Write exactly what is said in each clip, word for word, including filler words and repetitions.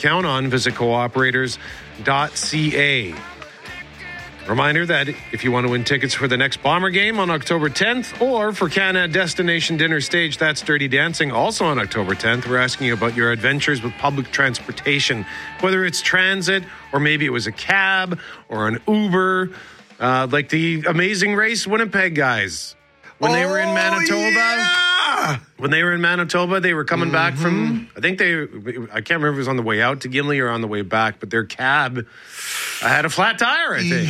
count on. Visit cooperators dot c a. Reminder that if you want to win tickets for the next Bomber game on October tenth or for Canada Destination Dinner Stage, that's Dirty Dancing, also on October tenth, we're asking you about your adventures with public transportation, whether it's transit or maybe it was a cab or an Uber, uh, like the Amazing Race Winnipeg guys. When they were in Manitoba, yeah! when they were in Manitoba, they were coming mm-hmm. back from, I think they, I can't remember if it was on the way out to Gimli or on the way back, but their cab had a flat tire, I think.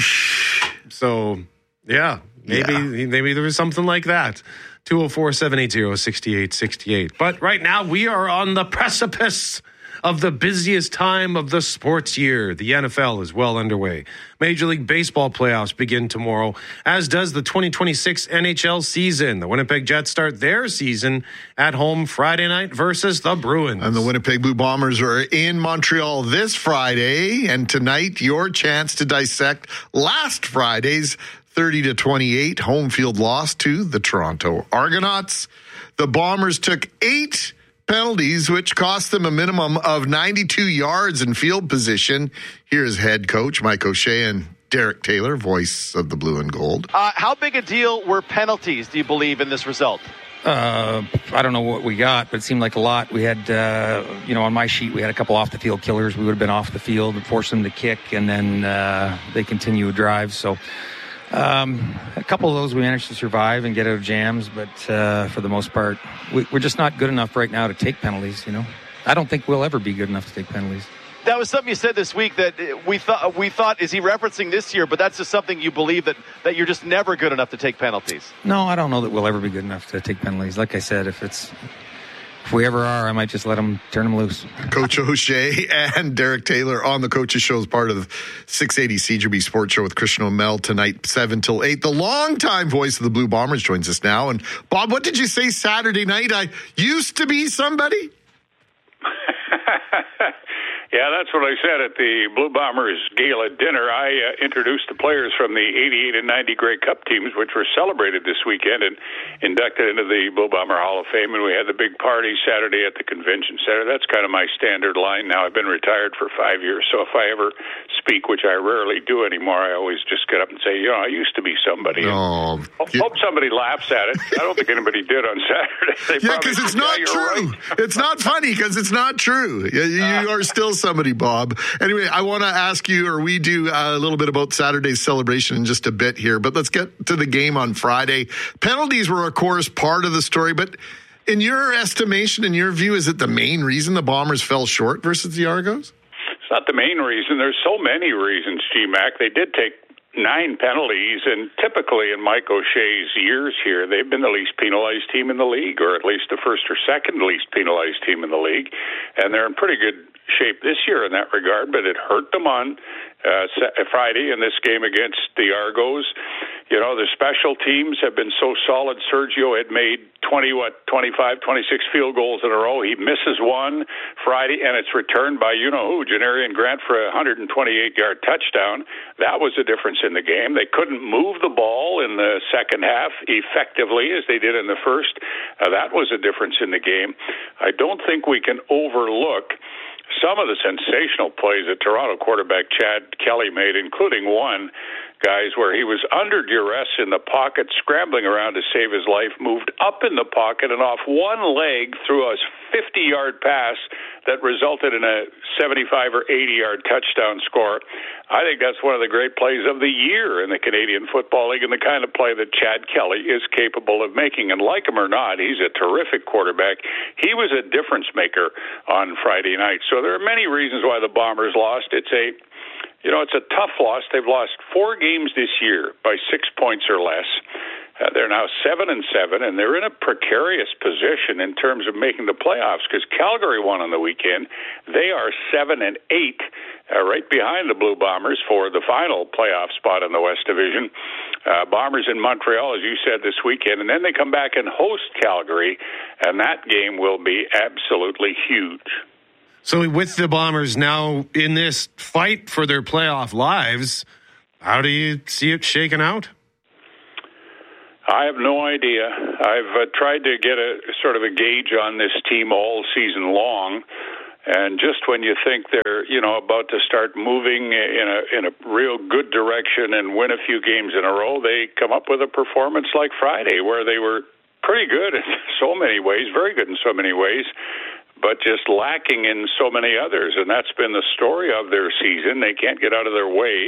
So, yeah, maybe yeah. maybe there was something like that. two oh four, seven eight zero, six eight six eight. But right now, we are on the precipice of the busiest time of the sports year. The N F L is well underway. Major League Baseball playoffs begin tomorrow, as does the twenty twenty-six N H L season. The Winnipeg Jets start their season at home Friday night versus the Bruins. And the Winnipeg Blue Bombers are in Montreal this Friday. And tonight, your chance to dissect last Friday's thirty to twenty-eight home field loss to the Toronto Argonauts. The Bombers took eight penalties, which cost them a minimum of ninety-two yards in field position. Here's head coach Mike O'Shea and Derek Taylor, voice of the blue and gold. Uh, how big a deal were penalties, do you believe, in this result? Uh, I don't know what we got, but it seemed like a lot. We had, uh, you know, on my sheet, we had a couple off-the-field killers. We would have been off the field and forced them to kick, and then uh, they continue a drive. So Um, a couple of those we managed to survive and get out of jams, but uh, for the most part, we, we're just not good enough right now to take penalties, you know. I don't think we'll ever be good enough to take penalties. That was something you said this week that we thought, we thought, is he referencing this year, but that's just something you believe that, that you're just never good enough to take penalties. No, I don't know that we'll ever be good enough to take penalties. Like I said, if it's... If we ever are, I might just let them turn them loose. Coach O'Shea and Derek Taylor on the Coaches Show as part of six eighty C J B Sports Show with Christian O'Mell tonight, seven till eight. The longtime voice of the Blue Bombers joins us now. And Bob, what did you say Saturday night? I used to be somebody? Yeah, that's what I said at the Blue Bombers Gala dinner. I uh, introduced the players from the eighty-eight and ninety Grey Cup teams, which were celebrated this weekend and inducted into the Blue Bomber Hall of Fame. And we had the big party Saturday at the convention center. That's kind of my standard line now. I've been retired for five years, so if I ever speak, which I rarely do anymore, I always just get up and say, you know, I used to be somebody. Oh, hope, you... hope somebody laughs at it. I don't think anybody did on Saturday. They yeah, because it's not yeah, true. Right. It's not funny because it's not true. You, you uh, are still somebody, Bob. Anyway, I want to ask you, or we do uh, a little bit about Saturday's celebration in just a bit here, but let's get to the game on Friday. Penalties were, of course, part of the story, but in your estimation, in your view, is it the main reason the Bombers fell short versus the Argos? It's not the main reason. There's so many reasons, G-Mac. They did take nine penalties, and typically in Mike O'Shea's years here, they've been the least penalized team in the league, or at least the first or second least penalized team in the league, and they're in pretty good shape this year in that regard, but it hurt them on uh, Friday in this game against the Argos. You know, the special teams have been so solid. Sergio had made twenty, what, twenty-five, twenty-six field goals in a row. He misses one Friday, and it's returned by you-know-who, Janarian Grant, for a one hundred twenty-eight yard touchdown. That was a difference in the game. They couldn't move the ball in the second half effectively as they did in the first. Uh, that was a difference in the game. I don't think we can overlook some of the sensational plays that Toronto quarterback Chad Kelly made, including one, guys, where he was under duress in the pocket, scrambling around to save his life, moved up in the pocket and off one leg threw a fifty yard pass that resulted in a seventy-five or eighty yard touchdown score. I think that's one of the great plays of the year in the Canadian Football League, and the kind of play that Chad Kelly is capable of making. And like him or not, he's a terrific quarterback. He was a difference maker on Friday night. So there are many reasons why the Bombers lost. It's a You know, it's a tough loss. They've lost four games this year by six points or less. Uh, they're now seven and seven, and they're in a precarious position in terms of making the playoffs because Calgary won on the weekend. They are seven and eight, uh, right behind the Blue Bombers for the final playoff spot in the West Division. Uh, Bombers in Montreal, as you said, this weekend, and then they come back and host Calgary, and that game will be absolutely huge. So with the Bombers now in this fight for their playoff lives, how do you see it shaking out? I have no idea. I've uh, tried to get a sort of a gauge on this team all season long, And just when you think they're, you know, about to start moving in a in a real good direction and win a few games in a row, they come up with a performance like Friday where they were pretty good in so many ways, very good in so many ways, but just lacking in so many others. And that's been the story of their season. They can't get out of their way.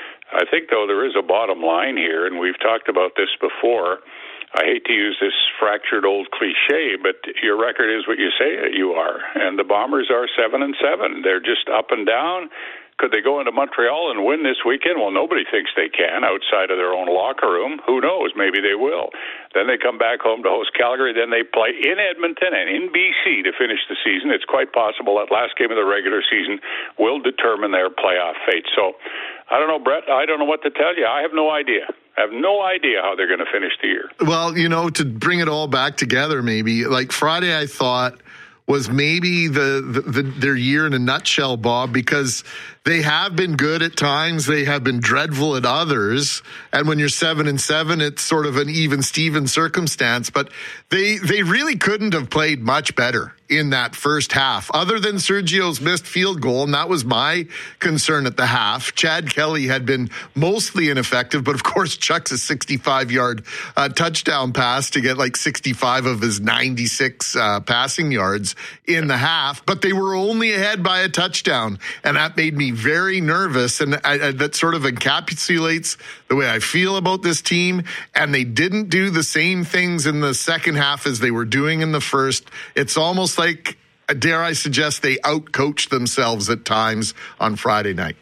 I think, though, there is a bottom line here, and we've talked about this before. I hate to use this fractured old cliche, but your record is what you say that you are. And the Bombers are seven and seven. They're just up and down. Could they go into Montreal and win this weekend? Well, nobody thinks they can outside of their own locker room. Who knows? Maybe they will. Then they come back home to host Calgary. Then they play in Edmonton and in B C to finish the season. It's quite possible that last game of the regular season will determine their playoff fate. So I don't know, Brett. I don't know what to tell you. I have no idea. I have no idea how they're going to finish the year. Well, you know, to bring it all back together, maybe, like Friday, I thought was maybe the, the, the their year in a nutshell, Bob, because they have been good at times. They have been dreadful at others. And when you're seven and seven, it's sort of an even Steven circumstance. But they they really couldn't have played much better in that first half, other than Sergio's missed field goal. And that was my concern at the half. Chad Kelly had been mostly ineffective, but of course, chucks a sixty-five yard uh, touchdown pass to get like sixty-five of his ninety-six uh, passing yards in the half. But they were only ahead by a touchdown. And that made me very nervous, and I, I, that sort of encapsulates the way I feel about this team. And they didn't do the same things in the second half as they were doing in the first. It's almost like, dare I suggest, they outcoached themselves at times on Friday night.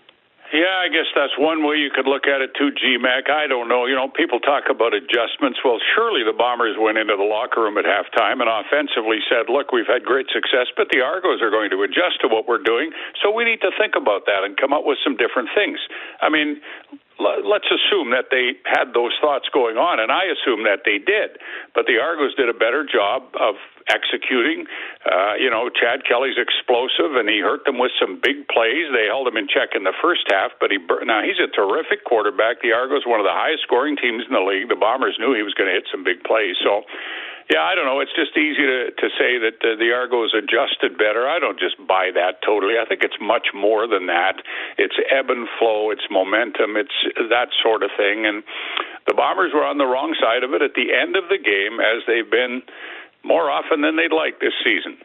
Yeah, I guess that's one way you could look at it too, G-Mac. I don't know. You know, people talk about adjustments. Well, surely the Bombers went into the locker room at halftime and offensively said, look, we've had great success, but the Argos are going to adjust to what we're doing, so we need to think about that and come up with some different things. I mean, let's assume that they had those thoughts going on, and I assume that they did. But the Argos did a better job of executing. Uh, you know, Chad Kelly's explosive, and he hurt them with some big plays. They held him in check in the first half, but he now he's a terrific quarterback. The Argos, one of the highest scoring teams in the league. The Bombers knew he was going to hit some big plays. So, yeah, I don't know. It's just easy to, to say that uh, the Argos adjusted better. I don't just buy that totally. I think it's much more than that. It's ebb and flow. It's momentum. It's that sort of thing. And the Bombers were on the wrong side of it at the end of the game, as they've been more often than they'd like this season.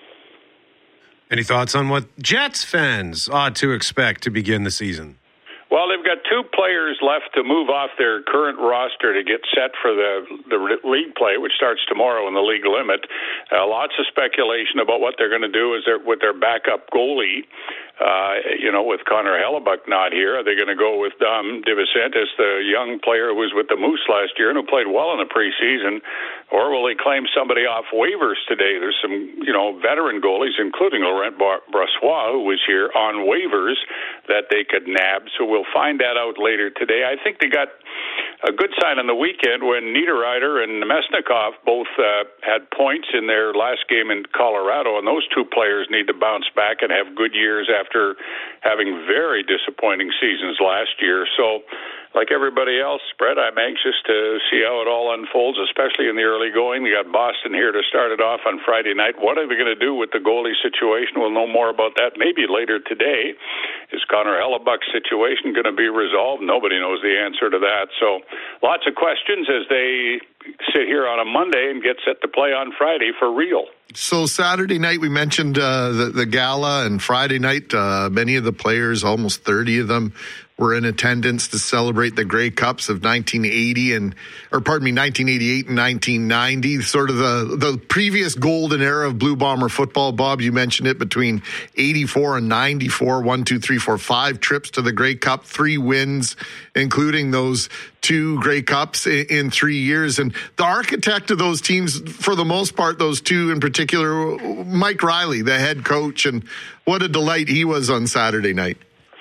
Any thoughts on what Jets fans ought to expect to begin the season? Well, they've got two players left to move off their current roster to get set for the the league play, which starts tomorrow in the league limit. Uh, lots of speculation about what they're going to do is their, with their backup goalie. Uh, you know, with Connor Hellebuck not here, are they going to go with Dom DeVincentis, the young player who was with the Moose last year and who played well in the preseason, or will they claim somebody off waivers today? There's some, you know, veteran goalies, including Laurent Brossoit, who was here on waivers, that they could nab. So we'll find that out later today. I think they got a good sign on the weekend when Niederreiter and Nemesnikov both uh, had points in their last game in Colorado, and those two players need to bounce back and have good years after having very disappointing seasons last year. So, like everybody else, Brett, I'm anxious to see how it all unfolds, especially in the early going. We got Boston here to start it off on Friday night. What are they going to do with the goalie situation? We'll know more about that maybe later today. Is Connor Hellebuck's situation going to be resolved? Nobody knows the answer to that. So lots of questions as they sit here on a Monday and get set to play on Friday for real. So Saturday night, we mentioned uh, the, the gala, and Friday night, uh, many of the players, almost thirty of them, were in attendance to celebrate the Grey Cups of nineteen eighty and, or pardon me, nineteen eighty-eight and nineteen ninety, sort of the, the previous golden era of Blue Bomber football. Bob, you mentioned it, between eighty-four and ninety-four, one, two, three, four, five trips to the Grey Cup, three wins, including those two Grey Cups in, in three years. And the architect of those teams, for the most part, those two in particular, Mike Riley, the head coach, and what a delight he was on Saturday night.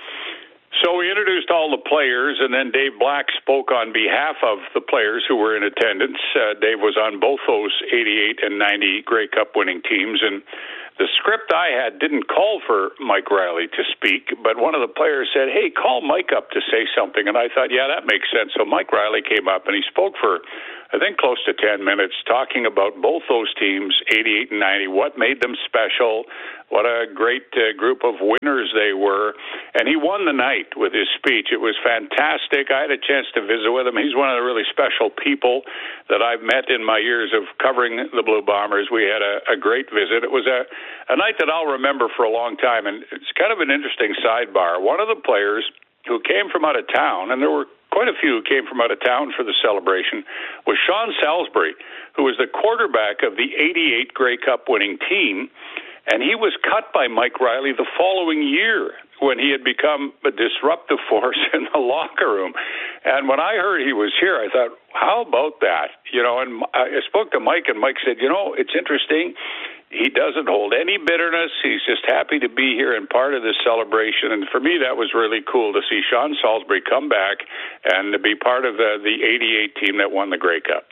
So we introduced all the players, and then Dave Black spoke on behalf of the players who were in attendance. Uh, Dave was on both those eighty-eight and ninety Grey Cup winning teams, and the script I had didn't call for Mike Riley to speak, but one of the players said, hey, call Mike up to say something, and I thought, yeah, that makes sense. So Mike Riley came up, and he spoke for I think, close to ten minutes talking about both those teams, eighty-eight and ninety, what made them special, what a great uh, group of winners they were. And he won the night with his speech. It was fantastic. I had a chance to visit with him. He's one of the really special people that I've met in my years of covering the Blue Bombers. We had a, a great visit. It was a, a night that I'll remember for a long time. And it's kind of an interesting sidebar. One of the players who came from out of town, and there were quite a few who came from out of town for the celebration, was Sean Salisbury, who was the quarterback of the eighty-eight Grey Cup winning team. And he was cut by Mike Riley the following year when he had become a disruptive force in the locker room. And when I heard he was here, I thought, how about that? You know, and I spoke to Mike, and Mike said, you know, it's interesting. He doesn't hold any bitterness. He's just happy to be here and part of this celebration. And for me, that was really cool to see Sean Salisbury come back and to be part of the, the eighty-eight team that won the Grey Cup.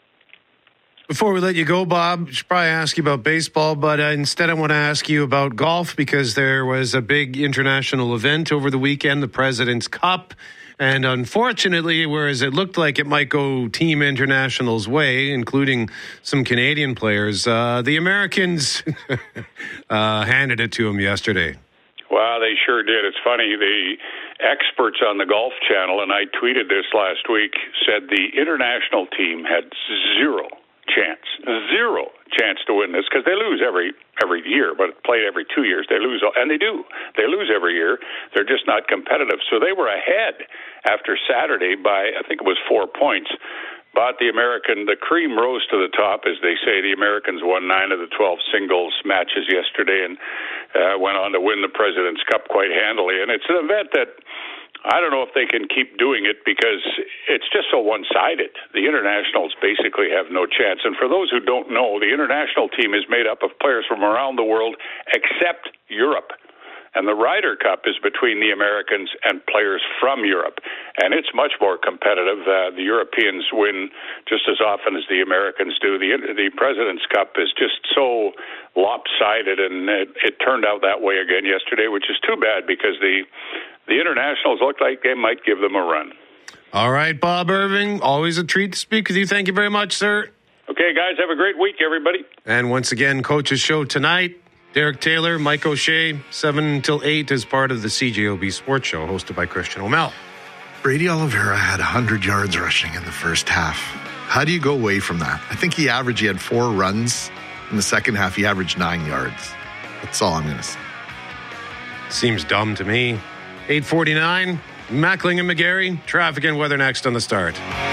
Before we let you go, Bob, I should probably ask you about baseball, but uh, instead I want to ask you about golf because there was a big international event over the weekend, the President's Cup. And unfortunately, whereas it looked like it might go Team International's way, including some Canadian players, uh, the Americans uh, handed it to them yesterday. Well, they sure did. It's funny, the experts on the Golf Channel, and I tweeted this last week, said the international team had zero chance, zero chance to win this because they lose every every year, but played every two years. They lose, and they do. They lose every year. They're just not competitive. So they were ahead after Saturday by, I think it was four points. But the American, the cream rose to the top, as they say. The Americans won nine of the twelve singles matches yesterday and uh, went on to win the President's Cup quite handily. And it's an event that I don't know if they can keep doing it because it's just so one-sided. The internationals basically have no chance. And for those who don't know, the international team is made up of players from around the world except Europe. And the Ryder Cup is between the Americans and players from Europe. And it's much more competitive. Uh, the Europeans win just as often as the Americans do. The, the President's Cup is just so lopsided, and it, it turned out that way again yesterday, which is too bad because the The internationals look like they might give them a run. All right, Bob Irving, always a treat to speak with you. Thank you very much, sir. Okay, guys, have a great week, everybody. And once again, Coach's Show tonight. Derek Taylor, Mike O'Shea, seven until eight as part of the C J O B Sports Show, hosted by Christian O'Mell. Brady Oliveira had one hundred yards rushing in the first half. How do you go away from that? I think he averaged, he had four runs. In the second half, he averaged nine yards. That's all I'm going to say. Seems dumb to me. eight forty-nine, Mackling and McGarry. Traffic and weather next on the start.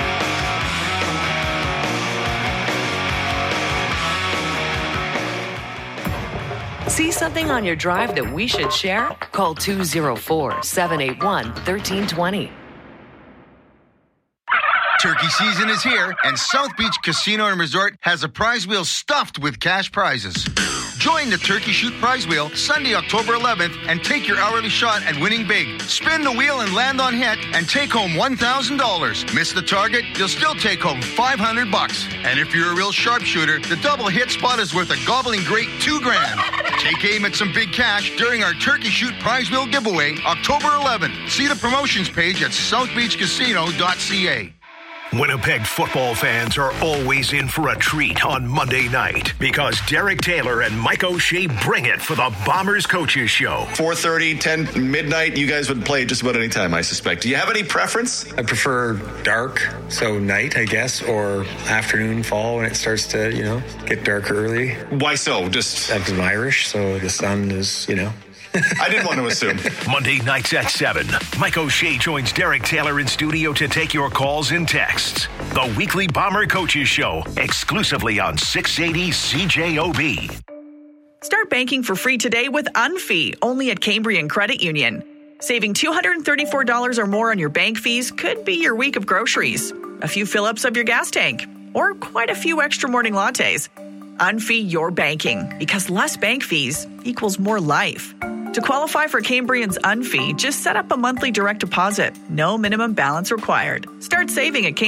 See something on your drive that we should share? Call two oh four, seven eight one, one three two oh. Turkey season is here, and South Beach Casino and Resort has a prize wheel stuffed with cash prizes. Join the Turkey Shoot Prize Wheel Sunday, October eleventh, and take your hourly shot at winning big. Spin the wheel and land on hit, and take home one thousand dollars. Miss the target, you'll still take home five hundred bucks. And if you're a real sharpshooter, the double hit spot is worth a gobbling great two grand. Take aim at some big cash during our Turkey Shoot Prize Wheel giveaway, October eleventh. See the promotions page at south beach casino dot c a. Winnipeg football fans are always in for a treat on Monday night because Derek Taylor and Mike O'Shea bring it for the Bombers Coaches Show. four thirty, ten, midnight, you guys would play just about any time, I suspect. Do you have any preference? I prefer dark, so night, I guess, or afternoon, fall when it starts to, you know, get dark early. Why so? Just because I'm Irish, so the sun is, you know. I didn't want to assume. Monday nights at seven, Mike O'Shea joins Derek Taylor in studio to take your calls and texts. The weekly Bomber Coaches Show, exclusively on six eighty C J O B. Start banking for free today with Unfee, only at Cambrian Credit Union. Saving two hundred thirty-four dollars or more on your bank fees could be your week of groceries, a few fill-ups of your gas tank, or quite a few extra morning lattes. Unfee your banking, because less bank fees equals more life. To qualify for Cambrian's Unfee, just set up a monthly direct deposit. No minimum balance required. Start saving at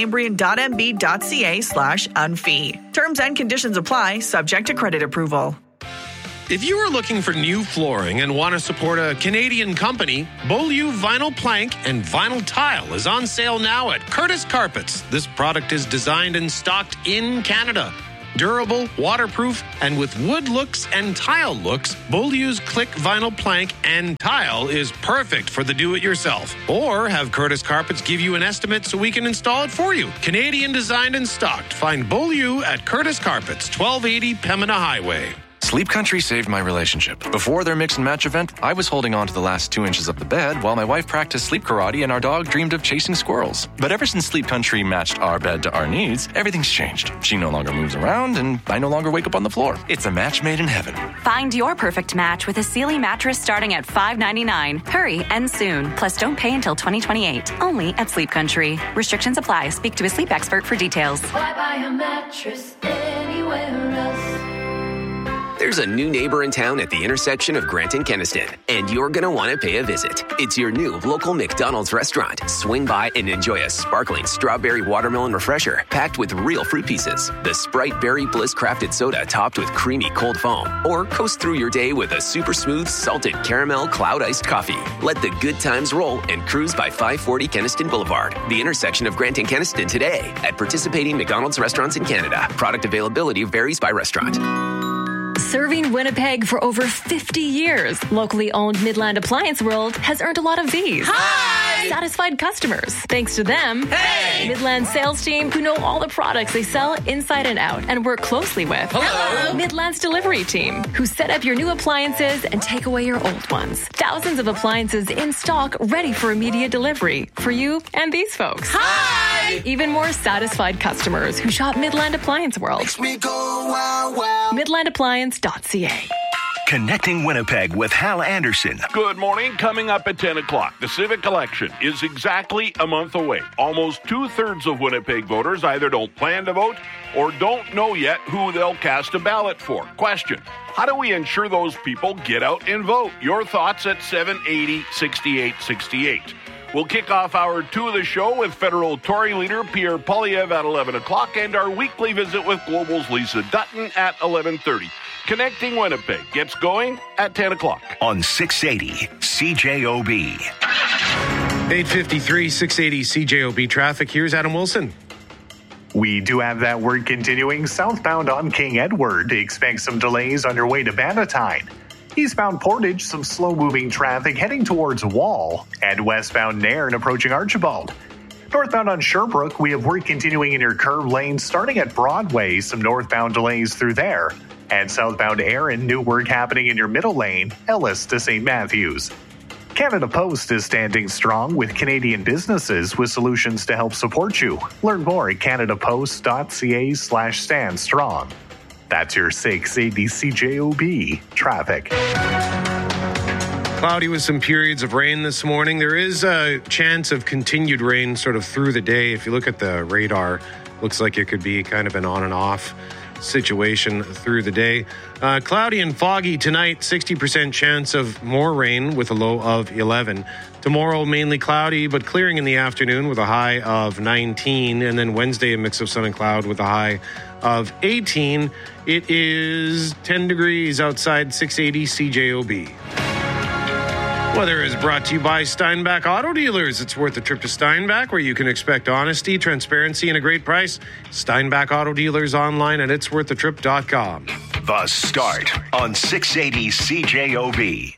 cambrian.mb.ca slash unfee. Terms and conditions apply, subject to credit approval. If you are looking for new flooring and want to support a Canadian company, Beaulieu Vinyl Plank and Vinyl Tile is on sale now at Curtis Carpets. This product is designed and stocked in Canada. Durable, waterproof, and with wood looks and tile looks, Beaulieu's Click Vinyl Plank and Tile is perfect for the do-it-yourself. Or have Curtis Carpets give you an estimate so we can install it for you. Canadian designed and stocked. Find Beaulieu at Curtis Carpets, twelve eighty Pembina Highway. Sleep Country saved my relationship. Before their mix and match event, I was holding on to the last two inches of the bed while my wife practiced sleep karate and our dog dreamed of chasing squirrels. But ever since Sleep Country matched our bed to our needs, everything's changed. She no longer moves around and I no longer wake up on the floor. It's a match made in heaven. Find your perfect match with a Sealy mattress starting at five ninety-nine. Hurry, end soon. Plus, don't pay until twenty twenty-eight. Only at Sleep Country. Restrictions apply. Speak to a sleep expert for details. Why buy a mattress anywhere else? There's a new neighbor in town at the intersection of Grant and Kenniston, and you're going to want to pay a visit. It's your new local McDonald's restaurant. Swing by and enjoy a sparkling strawberry watermelon refresher packed with real fruit pieces, the Sprite Berry Bliss crafted soda topped with creamy cold foam, or coast through your day with a super smooth salted caramel cloud iced coffee. Let the good times roll and cruise by five forty Kenniston Boulevard, the intersection of Grant and Kenniston today at participating McDonald's restaurants in Canada. Product availability varies by restaurant. Serving Winnipeg for over fifty years, locally owned Midland Appliance World has earned a lot of these. Hi! Satisfied customers. Thanks to them, hey! Midland sales team who know all the products they sell inside and out and work closely with. Hello! Midland's delivery team who set up your new appliances and take away your old ones. Thousands of appliances in stock ready for immediate delivery for you and these folks. Hi! Even more satisfied customers who shop Midland Appliance World. Makes me go wow wow. Midland Appliance dot c a. Connecting Winnipeg with Hal Anderson. Good morning. Coming up at ten o'clock, the Civic Election is exactly a month away. Almost two-thirds of Winnipeg voters either don't plan to vote or don't know yet who they'll cast a ballot for. Question: how do we ensure those people get out and vote? Your thoughts at seven eighty, sixty-eight sixty-eight. We'll kick off hour two of the show with federal Tory leader Pierre Poilievre at eleven o'clock and our weekly visit with Global's Lisa Dutton at eleven thirty. Connecting Winnipeg gets going at ten o'clock. On six eighty C J O B. eight fifty-three, six eighty C J O B traffic. Here's Adam Wilson. We do have that word continuing. Southbound on King Edward, expect some delays on your way to Bannatyne. Eastbound Portage, some slow-moving traffic heading towards Wall, and westbound Nairn approaching Archibald. Northbound on Sherbrooke, we have work continuing in your curve lane starting at Broadway, some northbound delays through there. And southbound Erin, new work happening in your middle lane, Ellis to Saint Matthews. Canada Post is standing strong with Canadian businesses with solutions to help support you. Learn more at canadapost.ca slash stand strong. That's your six eighty C J O B traffic. Cloudy with some periods of rain this morning. There is a chance of continued rain sort of through the day. If you look at the radar, looks like it could be kind of an on and off situation through the day. Uh, cloudy and foggy tonight, sixty percent chance of more rain with a low of eleven. Tomorrow, mainly cloudy, but clearing in the afternoon with a high of nineteen. And then Wednesday, a mix of sun and cloud with a high of eighteen. It is ten degrees outside six eighty C J O B. Weather is brought to you by Steinbach Auto Dealers. It's worth a trip to Steinbach, where you can expect honesty, transparency, and a great price. Steinbach Auto Dealers online at its worth a trip dot com. The Start on six eighty C J O B.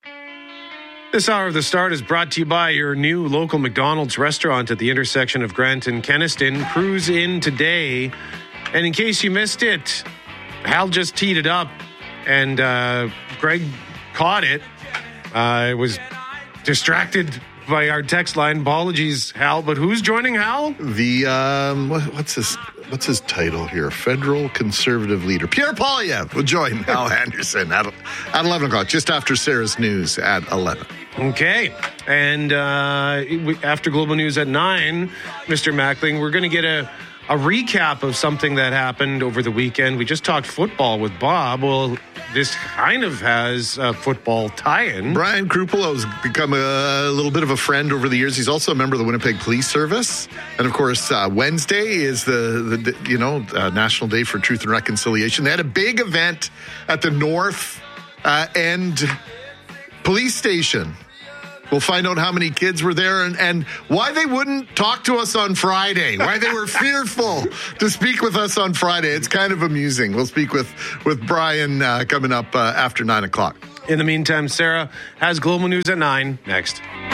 This hour of The Start is brought to you by your new local McDonald's restaurant at the intersection of Grant and Kenniston. Cruise in today. And in case you missed it, Hal just teed it up, and uh, Greg caught it. I uh, was distracted by our text line. Apologies, Hal. But who's joining Hal? The um, what, what's his what's his title here? Federal Conservative Leader Pierre Poilievre will join Hal Anderson at at eleven o'clock, just after Sarah's news at eleven. Okay, and uh, after Global News at nine, Mister Mackling, we're going to get a. A recap of something that happened over the weekend. We just talked football with Bob. Well, this kind of has a football tie-in. Brian Krupel has become a little bit of a friend over the years. He's also a member of the Winnipeg Police Service. And, of course, uh, Wednesday is the, the you know, uh, National Day for Truth and Reconciliation. They had a big event at the North uh, and police station. We'll find out how many kids were there and, and why they wouldn't talk to us on Friday, why they were fearful to speak with us on Friday. It's kind of amusing. We'll speak with, with Brian uh, coming up uh, after nine o'clock. In the meantime, Sarah has Global News at nine next.